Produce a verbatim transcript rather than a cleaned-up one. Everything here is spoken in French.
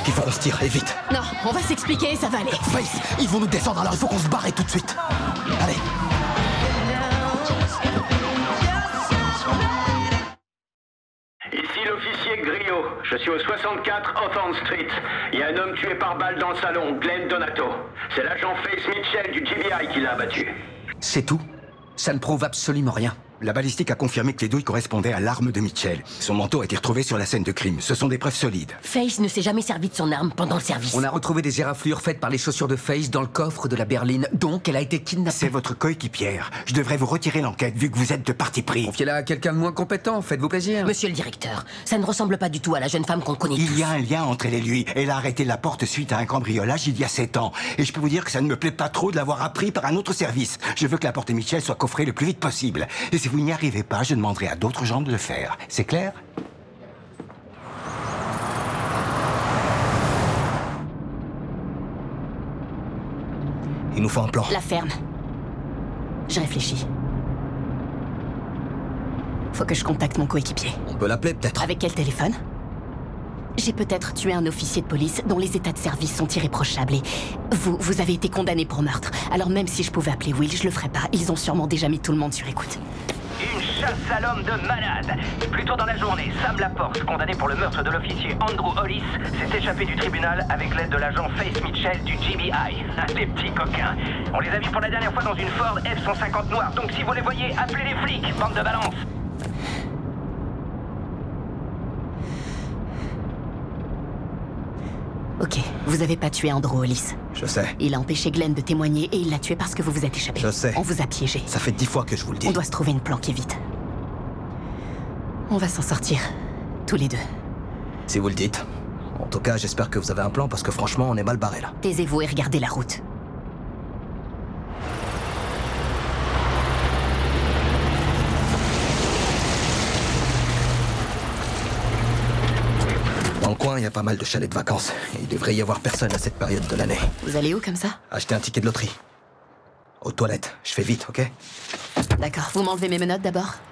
Il faut qu'on se tire, et vite. Non, on va s'expliquer, ça va aller. Face, ils vont nous descendre, alors il faut qu'on se barre et tout de suite. Allez. Ici l'officier Griot. Je suis au soixante-quatre Hawthorne Street. Il y a un homme tué par balle dans le salon, Glenn Donato. C'est l'agent Face Mitchell du G B I qui l'a abattu. C'est tout? Ça ne prouve absolument rien. La balistique a confirmé que les douilles correspondaient à l'arme de Mitchell. Son manteau a été retrouvé sur la scène de crime. Ce sont des preuves solides. Face ne s'est jamais servi de son arme pendant le service. On a retrouvé des éraflures faites par les chaussures de Face dans le coffre de la berline. Donc, elle a été kidnappée. C'est votre coéquipière. Je devrais vous retirer l'enquête vu que vous êtes de parti pris. Confiez-la à quelqu'un de moins compétent, faites-vous plaisir. Monsieur le directeur, ça ne ressemble pas du tout à la jeune femme qu'on connaît tous. Il y a un lien entre elle et lui. Elle a arrêté la porte suite à un cambriolage il y a sept ans. Et je peux vous dire que ça ne me plaît pas trop de l'avoir appris par un autre service. Je veux que la porte Mitchell soit coffrée le plus vite possible. Et si vous n'y arrivez pas, je demanderai à d'autres gens de le faire. C'est clair? Il nous faut un plan. La ferme. Je réfléchis. Faut que je contacte mon coéquipier. On peut l'appeler peut-être. Avec quel téléphone? J'ai peut-être tué un officier de police dont les états de service sont irréprochables et vous, vous avez été condamné pour meurtre. Alors même si je pouvais appeler Will, je le ferais pas. Ils ont sûrement déjà mis tout le monde sur écoute. Une chasse à l'homme de malade. Plus tôt dans la journée, Sam Laporte, condamné pour le meurtre de l'officier Andrew Hollis, s'est échappé du tribunal avec l'aide de l'agent Face Mitchell du G B I. Les petits coquins. On les a vus pour la dernière fois dans une Ford F cent cinquante noire, donc si vous les voyez, appelez les flics, bande de balance. Ok, vous avez pas tué Andrew Hollis. Je sais. Il a empêché Glenn de témoigner et il l'a tué parce que vous vous êtes échappé. Je sais. On vous a piégé. Ça fait dix fois que je vous le dis. On doit se trouver une planque et vite. On va s'en sortir. Tous les deux. Si vous le dites. En tout cas, j'espère que vous avez un plan parce que franchement, on est mal barré là. Taisez-vous et regardez la route. Dans le coin, il y a pas mal de chalets de vacances. Et il devrait y avoir personne à cette période de l'année. Vous allez où comme ça? Acheter un ticket de loterie. Aux toilettes. Je fais vite, ok? D'accord, vous m'enlevez mes menottes d'abord?